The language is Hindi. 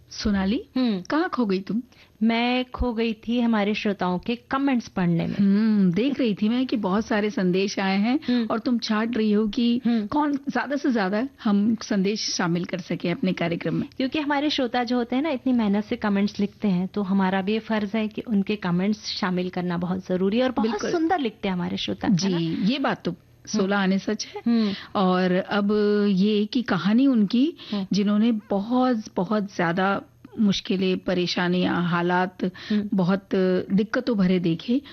सोनाली, कहाँ खो गई तुम? मैं खो गई थी हमारे श्रोताओं के कमेंट्स पढ़ने में। देख रही थी मैं कि बहुत सारे संदेश आए हैं और तुम छांट रही हो कि कौन ज्यादा से ज्यादा हम संदेश शामिल कर सके अपने कार्यक्रम में। क्योंकि हमारे श्रोता जो होते हैं ना, इतनी मेहनत से कमेंट्स लिखते हैं, तो हमारा भी ये फर्ज है कि उनके कमेंट्स शामिल करना बहुत जरूरी है। और बहुत सुंदर लिखते हैं हमारे श्रोता जी, ये बात तो 16 आने सच है। और अब ये की कहानी उनकी, जिन्होंने बहुत बहुत ज्यादा मुश्किलें, परेशानियां, हालात बहुत दिक्कतों भरे देखे,